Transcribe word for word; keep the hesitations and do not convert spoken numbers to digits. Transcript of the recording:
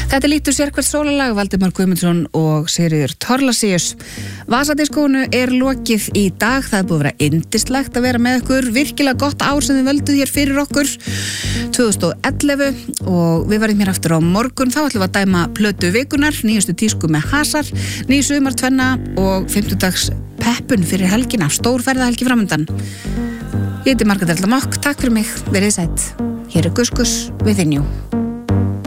Þetta lítur sér hvert sólarlag, Valdimar Guðmundsson og Sigríður Thorlacius. Vasadiskónu er lokið í dag. Það er búið að vera yndislegt að vera með ykkur. Virkilega gott ár sem þið völduð hér fyrir okkur tvö þúsund og ellefu og við verðum hér aftur á morgun. Þá ætlum við að dæma plötu vikunar, nýjustu tísku með hasar, ný sumartvenna og fimmtudags peppun fyrir helgina, stór ferðahelgi framundan. Ég heiti Margrét Erla Mokk, takk fyrir mig, verið sætt. Hér er Gus Gus with Inju.